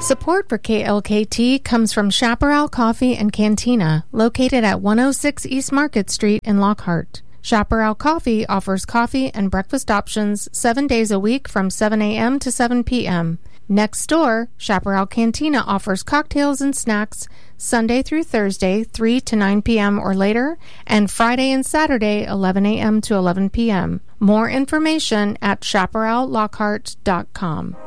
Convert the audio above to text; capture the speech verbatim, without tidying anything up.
Support for K L K T comes from Chaparral Coffee and Cantina, located at one oh six East Market Street in Lockhart. Chaparral Coffee offers coffee and breakfast options seven days a week from seven a.m. to seven p.m. Next door, Chaparral Cantina offers cocktails and snacks Sunday through Thursday, three to nine p.m. or later, and Friday and Saturday, eleven a.m. to eleven p.m. More information at chaparral lockhart dot com.